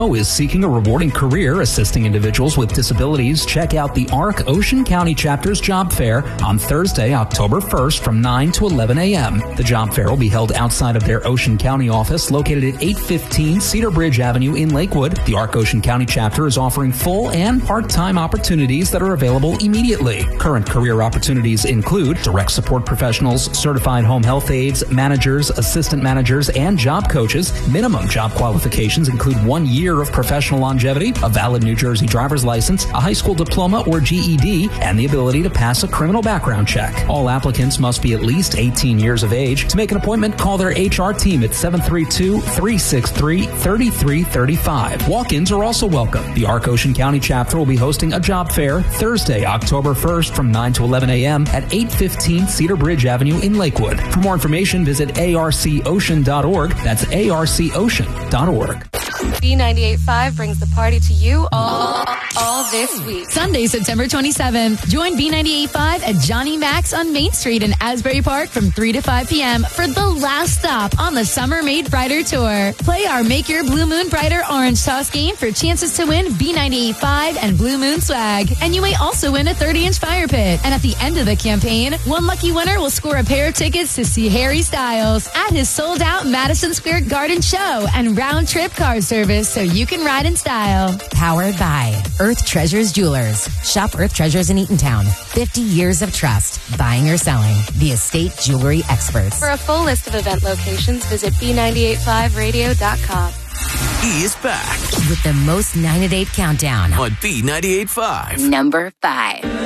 is seeking a rewarding career assisting individuals with disabilities. Check out the ARC Ocean County Chapter's Job Fair on Thursday, October 1st from 9 to 11 a.m. The job fair will be held outside of their Ocean County office located at 815 Cedar Bridge Avenue in Lakewood. The ARC Ocean County Chapter is offering full and part-time opportunities that are available immediately. Current career opportunities include direct support professionals, certified home health aides, managers, assistant managers, and job coaches. Minimum job qualifications include 1 year of professional longevity, a valid New Jersey driver's license, a high school diploma or GED, and the ability to pass a criminal background check. All applicants must be at least 18 years of age. To make an appointment, call their HR team at 732-363-3335. Walk-ins are also welcome. The ARC Ocean County Chapter will be hosting a job fair Thursday, October 1st from 9 to 11 a.m. at 815 Cedar Bridge Avenue in Lakewood. For more information, visit arcocean.org. That's arcocean.org. B98.5 brings the party to you all this week. Sunday, September 27th. Join B98.5 at Johnny Mac's on Main Street in Asbury Park from 3 to 5 p.m. for the last stop on the Summer Made Brighter Tour. Play our Make Your Blue Moon Brighter Orange Toss game for chances to win B98.5 and Blue Moon swag. And you may also win a 30-inch fire pit. And at the end of the campaign, one lucky winner will score a pair of tickets to see Harry Styles at his sold-out Madison Square Garden show and round-trip car service so you can ride in style. Powered by Earth Treasures Jewelers. Shop Earth Treasures in Eatontown. 50 years of trust. Buying or selling. The estate jewelry experts. For a full list of event locations, visit B985radio.com. He is back with the most 9 to 8 countdown on B98.5. Number 5.